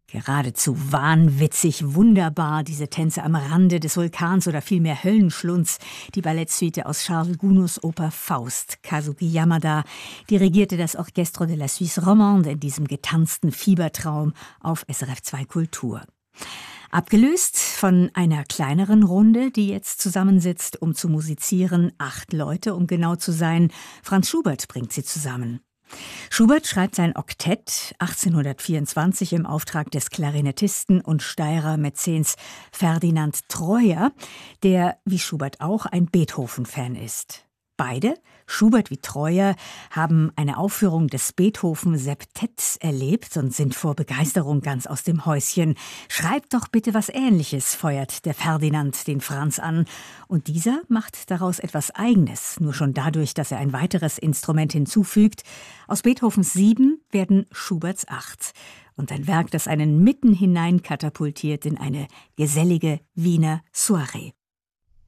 Geradezu wahnwitzig, wunderbar, diese Tänze am Rande des Vulkans oder vielmehr Höllenschlunz. Die Ballettsuite aus Charles Gounods Oper Faust. Kazuki Yamada dirigierte das Orchestre de la Suisse Romande in diesem getanzten Fiebertraum auf SRF 2 Kultur. Abgelöst von einer kleineren Runde, die jetzt zusammensitzt, um zu musizieren. 8 Leute, um genau zu sein. Franz Schubert bringt sie zusammen. Schubert schreibt sein Oktett 1824 im Auftrag des Klarinettisten und Steirer Mäzens Ferdinand Troyer, der, wie Schubert auch, ein Beethoven-Fan ist. Beide, Schubert wie Troyer, haben eine Aufführung des Beethoven-Septetts erlebt und sind vor Begeisterung ganz aus dem Häuschen. »Schreibt doch bitte was Ähnliches«, feuert der Ferdinand den Franz an. Und dieser macht daraus etwas Eigenes, nur schon dadurch, dass er ein weiteres Instrument hinzufügt. Aus Beethovens 7 werden Schuberts 8. Und ein Werk, das einen mitten hinein katapultiert in eine gesellige Wiener Soiree.